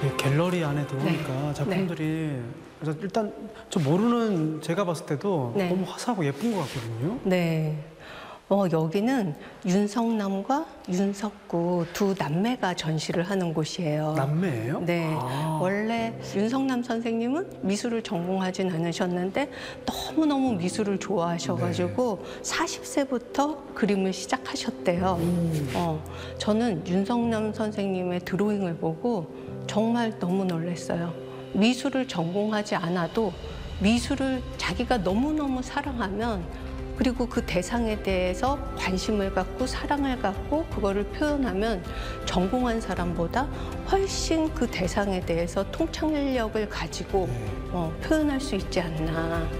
이 갤러리 안에 들어오니까 네. 작품들이 그래서 일단 저 모르는 제가 봤을 때도 네. 너무 화사하고 예쁜 것 같거든요. 네. 여기는 윤석남과 윤석구 두 남매가 전시를 하는 곳이에요. 남매예요? 네. 아. 원래 윤석남 선생님은 미술을 전공하진 않으셨는데 너무너무 미술을 좋아하셔가지고 40세부터 그림을 시작하셨대요. 저는 윤석남 선생님의 드로잉을 보고 정말 너무 놀랐어요. 미술을 전공하지 않아도 미술을 자기가 너무너무 사랑하면 그리고 그 대상에 대해서 관심을 갖고 사랑을 갖고 그거를 표현하면 전공한 사람보다 훨씬 그 대상에 대해서 통찰력을 가지고 표현할 수 있지 않나.